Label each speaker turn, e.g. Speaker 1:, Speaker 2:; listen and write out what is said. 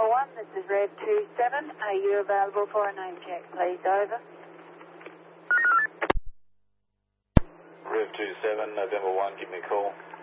Speaker 1: November 1, this is Rev 27. Are you available for a name check, please? Over.
Speaker 2: Rev 27, November 1, give me a call.